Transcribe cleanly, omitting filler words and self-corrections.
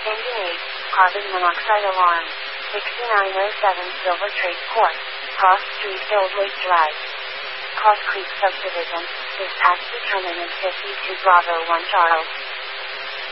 Engine 8, carbon monoxide alarm. 6907 Silver Trace Court, Cross Street Hill Lake Drive. Cross Creek Subdivision, dispatch determinant 52 Bravo 1 Charles.